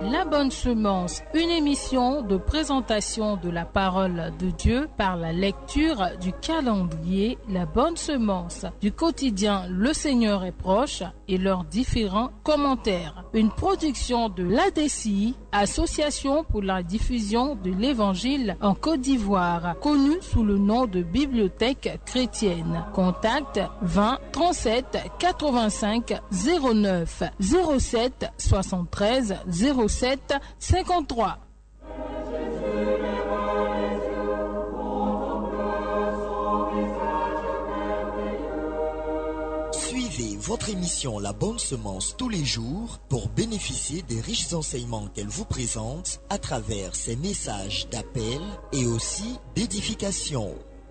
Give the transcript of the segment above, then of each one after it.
La bonne semence, une émission de présentation de la parole de Dieu par la lecture du calendrier La bonne semence, du quotidien Le Seigneur est proche et leurs différents commentaires. Une production de l'ADCI, Association pour la diffusion de l'Évangile en Côte d'Ivoire, connue sous le nom de Bibliothèque chrétienne. Contact 20 37 85 09 07 73 07 53. Suivez votre émission La Bonne Semence tous les jours pour bénéficier des riches enseignements qu'elle vous présente à travers ses messages d'appel et aussi d'édification.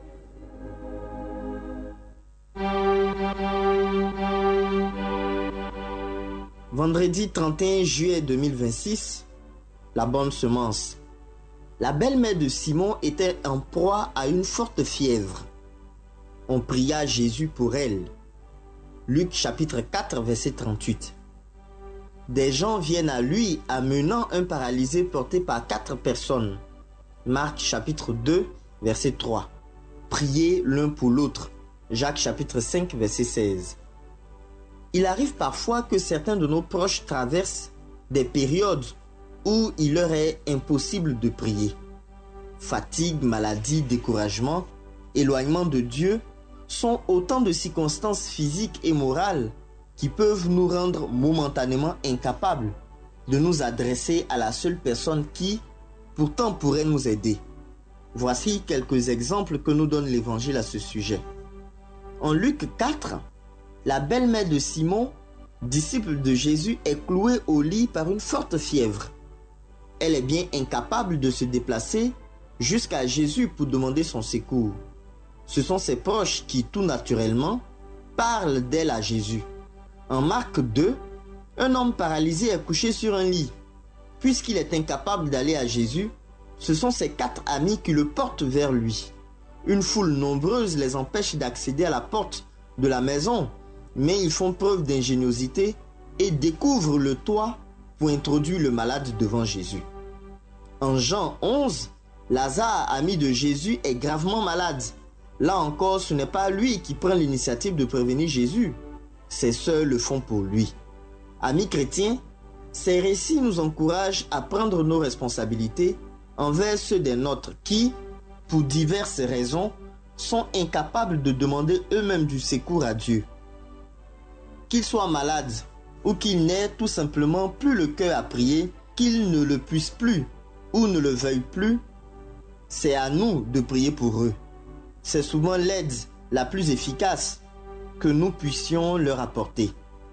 Vendredi 31 juillet 2026, la bonne semence. La belle-mère de Simon était en proie à une forte fièvre. On pria Jésus pour elle. Luc chapitre 4 verset 38. Des gens viennent à lui amenant un paralysé porté par 4 personnes. Marc chapitre 2 verset 3. Priez l'un pour l'autre. Jacques chapitre 5 verset 16. Il arrive parfois que certains de nos proches traversent des périodes où il leur est impossible de prier. Fatigue, maladie, découragement, éloignement de Dieu sont autant de circonstances physiques et morales qui peuvent nous rendre momentanément incapables de nous adresser à la seule personne qui, pourtant, pourrait nous aider. Voici quelques exemples que nous donne l'Évangile à ce sujet. En Luc 4, la belle-mère de Simon, disciple de Jésus, est clouée au lit par une forte fièvre. Elle est bien incapable de se déplacer jusqu'à Jésus pour demander son secours. Ce sont ses proches qui, tout naturellement, parlent d'elle à Jésus. En Marc 2, un homme paralysé est couché sur un lit. Puisqu'il est incapable d'aller à Jésus, ce sont ses 4 amis qui le portent vers lui. Une foule nombreuse les empêche d'accéder à la porte de la maison, mais ils font preuve d'ingéniosité et découvrent le toit pour introduire le malade devant Jésus. En Jean 11, Lazare, ami de Jésus, est gravement malade. Là encore, ce n'est pas lui qui prend l'initiative de prévenir Jésus. Ses sœurs le font pour lui. Amis chrétiens, ces récits nous encouragent à prendre nos responsabilités envers ceux des nôtres qui, pour diverses raisons, sont incapables de demander eux-mêmes du secours à Dieu. Qu'ils soient malades ou qu'ils n'aient tout simplement plus le cœur à prier, qu'ils ne le puissent plus ou ne le veuillent plus, c'est à nous de prier pour eux. C'est souvent l'aide la plus efficace que nous puissions leur apporter.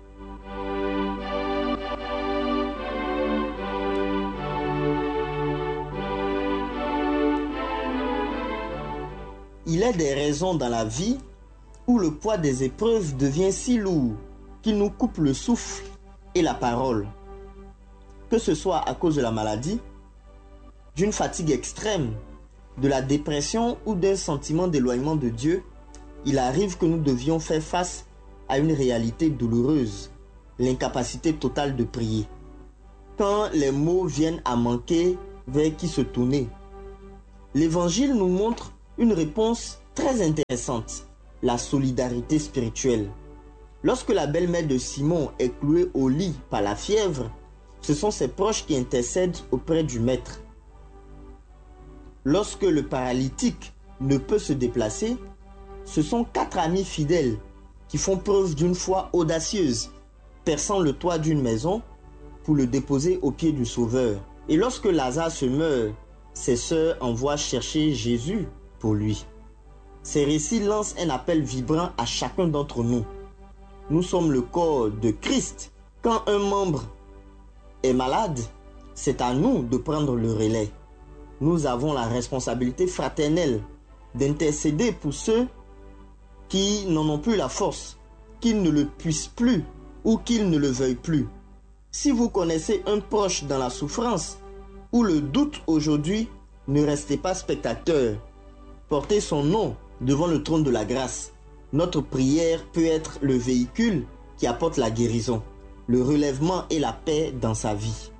Il est des raisons dans la vie où le poids des épreuves devient si lourd qu'il nous coupe le souffle et la parole. Que ce soit à cause de la maladie, d'une fatigue extrême, de la dépression ou d'un sentiment d'éloignement de Dieu, il arrive que nous devions faire face à une réalité douloureuse, l'incapacité totale de prier. Quand les mots viennent à manquer, vers qui se tourner? L'Évangile nous montre une réponse très intéressante, la solidarité spirituelle. Lorsque la belle-mère de Simon est clouée au lit par la fièvre, ce sont ses proches qui intercèdent auprès du Maître. Lorsque le paralytique ne peut se déplacer, ce sont 4 amis fidèles qui font preuve d'une foi audacieuse, perçant le toit d'une maison pour le déposer aux pieds du Sauveur. Et lorsque Lazare se meurt, ses sœurs envoient chercher Jésus pour lui. Ces récits lancent un appel vibrant à chacun d'entre nous. Nous sommes le corps de Christ. Quand un membre est malade, c'est à nous de prendre le relais. Nous avons la responsabilité fraternelle d'intercéder pour ceux qui n'en ont plus la force, qu'ils ne le puissent plus ou qu'ils ne le veuillent plus. Si vous connaissez un proche dans la souffrance ou le doute aujourd'hui, ne restez pas spectateur. Portez son nom devant le trône de la grâce. Notre prière peut être le véhicule qui apporte la guérison, le relèvement et la paix dans sa vie.